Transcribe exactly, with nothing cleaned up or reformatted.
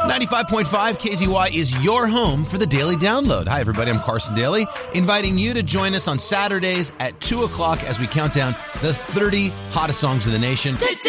ninety-five point five K Z Y is your home for the Daily Download. Hi, everybody. I'm Carson Daly, inviting you to join us on Saturdays at two o'clock as we count down the thirty hottest songs in the nation.